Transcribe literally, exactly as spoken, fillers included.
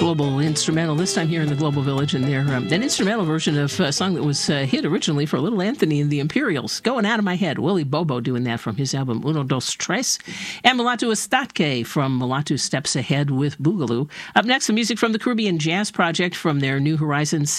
global instrumental, this time here in the Global Village, and they're um, an instrumental version of a song that was uh, hit originally for Little Anthony and the Imperials. Going Out of My Head. Willie Bobo doing that from his album Uno Dos Tres. And Mulatu Estatke from Mulatu Steps Ahead with Boogaloo. Up next, some music from the Caribbean Jazz Project from their New Horizons